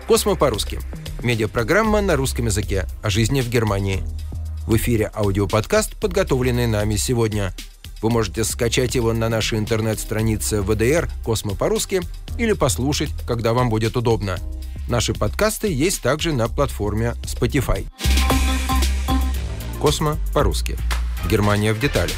«Космо по-русски». Медиапрограмма на русском языке о жизни в Германии. В эфире аудиоподкаст, подготовленный нами сегодня. Вы можете скачать его на нашей интернет-странице ВДР «Космо по-русски» или послушать, когда вам будет удобно. Наши подкасты есть также на платформе Spotify. «Космо по-русски». Германия в деталях.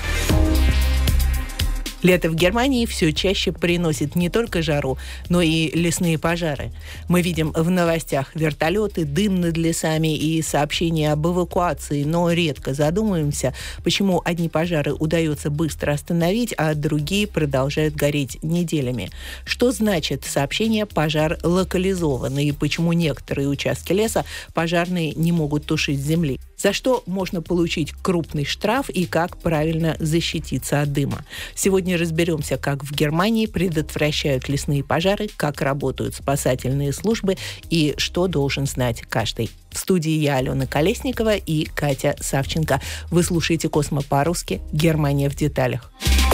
Лето в Германии все чаще приносит не только жару, но и лесные пожары. Мы видим в новостях вертолеты, дым над лесами и сообщения об эвакуации, но редко задумываемся, почему одни пожары удается быстро остановить, а другие продолжают гореть неделями. Что значит сообщение «пожар локализован» и почему некоторые участки леса пожарные не могут тушить с земли? За что можно получить крупный штраф и как правильно защититься от дыма? Сегодня разберемся, как в Германии предотвращают лесные пожары, как работают спасательные службы и что должен знать каждый. В студии я, Алена Колесникова и Катя Савченко. Вы слушаете «Космо по-русски. Германия в деталях».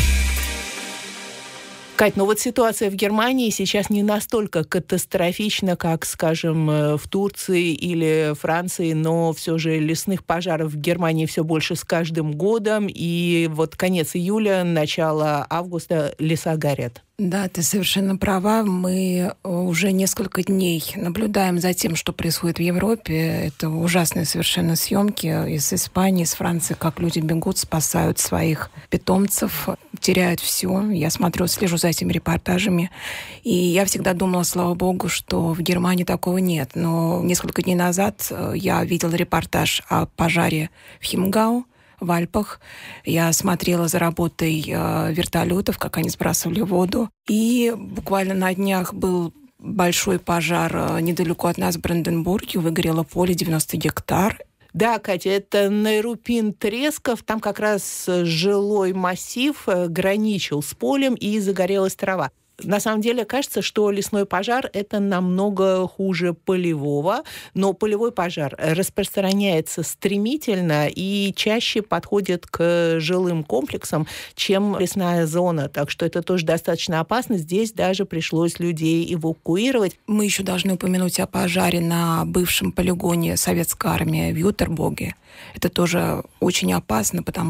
Кать, ну вот ситуация в Германии сейчас не настолько катастрофична, как, скажем, в Турции или Франции, но все же лесных пожаров в Германии все больше с каждым годом, и вот конец июля, начало августа леса горят. Да, ты совершенно права. Мы уже несколько дней наблюдаем за тем, что происходит в Европе. Это ужасные совершенно съемки из Испании, из Франции, как люди бегут, спасают своих питомцев, теряют все. Я слежу за этими репортажами. И я всегда думала, слава богу, что в Германии такого нет. Но несколько дней назад я видела репортаж о пожаре в Химгау, в Альпах. Я смотрела за работой вертолетов, как они сбрасывали воду. И буквально на днях был большой пожар недалеко от нас в Бранденбурге. Выгорело поле 90 гектар. Да, Катя, это Нейрупин-Тресков. Там как раз жилой массив граничил с полем, и загорелась трава. На самом деле кажется, что лесной пожар – это намного хуже полевого, но полевой пожар распространяется стремительно и чаще подходит к жилым комплексам, чем лесная зона. Так что это тоже достаточно опасно. Здесь даже пришлось людей эвакуировать. Мы еще должны упомянуть о пожаре на бывшем полигоне советской армии в Ютербоге. Это тоже очень опасно, потому